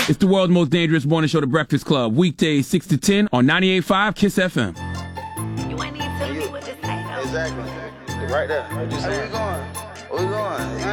It's the world's most dangerous morning show, The Breakfast Club. Weekdays 6 to 10 on 98.5 Kiss FM. You ain't need to tell me what this ain't. Exactly. Right there. Where we going? Where we going?